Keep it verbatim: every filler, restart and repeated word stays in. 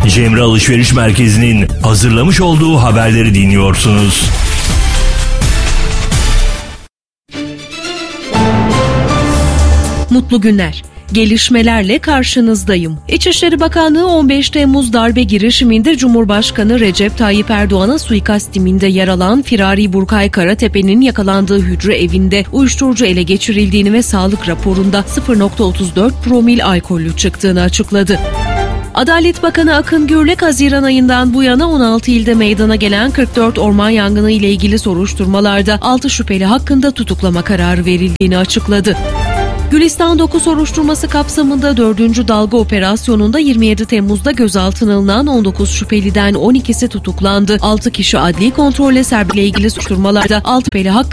Cemre Alışveriş Merkezi'nin hazırlamış olduğu haberleri dinliyorsunuz. Mutlu günler. Gelişmelerle karşınızdayım. İçişleri Bakanlığı on beş Temmuz darbe girişiminde Cumhurbaşkanı Recep Tayyip Erdoğan'a suikast timinde yer alan Firari Burkay Karatepe'nin yakalandığı hücre evinde uyuşturucu ele geçirildiğini ve sağlık raporunda sıfır virgül otuz dört promil alkollü çıktığını açıkladı. Adalet Bakanı Akın Gürlek, Haziran ayından bu yana on altı ilde meydana gelen kırk dört orman yangını ile ilgili soruşturmalarda altı şüpheli hakkında tutuklama kararı verildiğini açıkladı. Gülistan dokuz soruşturması kapsamında dördüncü dalga operasyonunda yirmi yedi Temmuz'da gözaltına alınan on dokuz şüpheliden on ikisi tutuklandı. altı kişi adli kontrolle serbestle ilgili soruşturmalarda altı şüpheli hakkında